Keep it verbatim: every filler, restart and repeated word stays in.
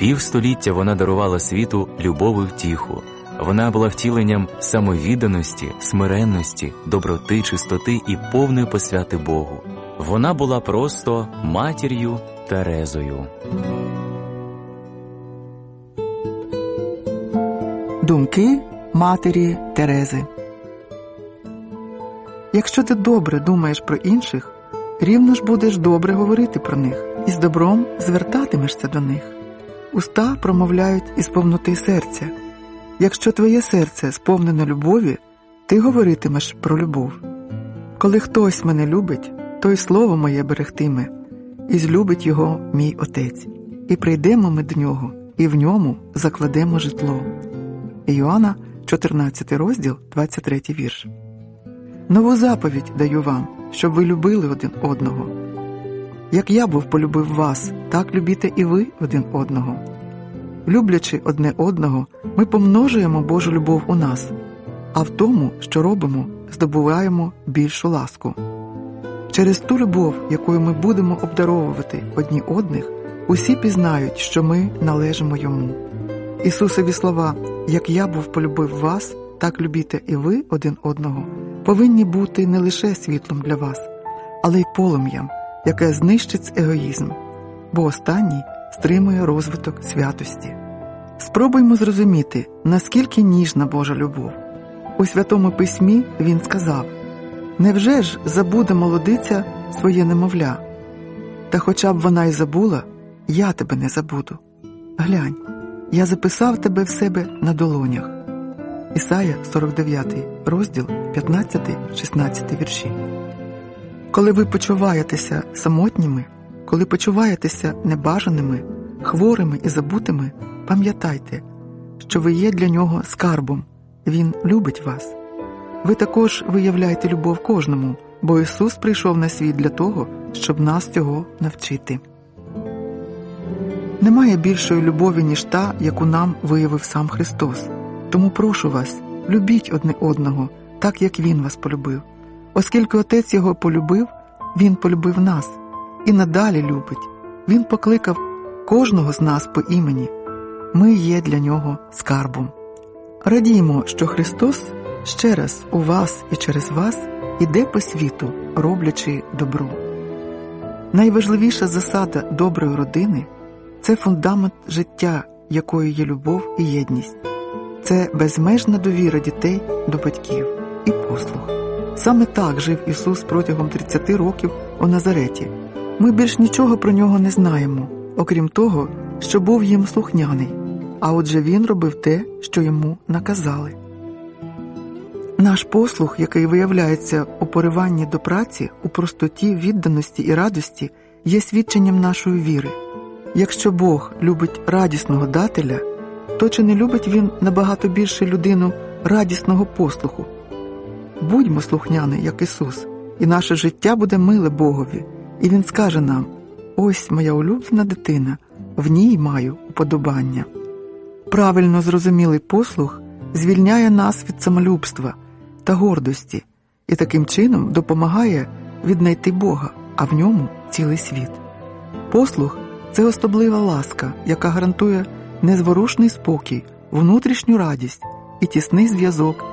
Півстоліття вона дарувала світу любов і втіху. Вона була втіленням самовідданості, смиренності, доброти, чистоти і повної посвяти Богу. Вона була просто матір'ю Терезою. Думки матері Терези. Якщо ти добре думаєш про інших, рівно ж будеш добре говорити про них і з добром звертатимешся до них. Уста промовляють із повноти серця. Якщо твоє серце сповнено любові, ти говоритимеш про любов. Коли хтось мене любить, то й слово моє берегтиме, і злюбить його мій Отець. І прийдемо ми до нього, і в ньому закладемо житло. Іоанна, чотирнадцятий розділ, двадцять третій вірш. Нову заповідь даю вам, щоб ви любили один одного. Як я був полюбив вас, так любіте і ви один одного. Люблячи одне одного, ми помножуємо Божу любов у нас, а в тому, що робимо, здобуваємо більшу ласку. Через ту любов, якою ми будемо обдаровувати одні одних, усі пізнають, що ми належимо Йому. Ісусові слова «Як я був полюбив вас, так любіте і ви один одного» повинні бути не лише світлом для вас, але й полум'ям, яке знищить егоїзм, бо останній стримує розвиток святості. Спробуймо зрозуміти, наскільки ніжна Божа любов. У Святому Письмі Він сказав: «Невже ж забуде молодиця своє немовля? Та хоча б вона й забула, я тебе не забуду. Глянь, я записав тебе в себе на долонях». Ісая, сорок дев'ятий розділ, п'ятнадцятий шістнадцятий вірші. Коли ви почуваєтеся самотніми, коли почуваєтеся небажаними, хворими і забутими, пам'ятайте, що ви є для Нього скарбом. Він любить вас. Ви також виявляєте любов кожному, бо Ісус прийшов на світ для того, щоб нас цього навчити. Немає більшої любові, ніж та, яку нам виявив сам Христос. Тому прошу вас, любіть одне одного, так як Він вас полюбив. Оскільки Отець Його полюбив, Він полюбив нас і надалі любить. Він покликав кожного з нас по імені. Ми є для Нього скарбом. Радіймо, що Христос ще раз у вас і через вас іде по світу, роблячи добро. Найважливіша засада доброї родини – це фундамент життя, якою є любов і єдність. Це безмежна довіра дітей до батьків і послух. Саме так жив Ісус протягом тридцяти років у Назареті. Ми більш нічого про Нього не знаємо, окрім того, що був їм слухняний, а отже Він робив те, що Йому наказали. Наш послух, який виявляється у пориванні до праці, у простоті, відданості і радості, є свідченням нашої віри. Якщо Бог любить радісного дателя, то чи не любить Він набагато більше людину радісного послуху? Будьмо слухняні, як Ісус, і наше життя буде миле Богові, і Він скаже нам: «Ось моя улюблена дитина, в ній маю уподобання». Правильно зрозумілий послух звільняє нас від самолюбства та гордості і таким чином допомагає віднайти Бога, а в ньому цілий світ. Послух – це особлива ласка, яка гарантує незворушний спокій, внутрішню радість і тісний зв'язок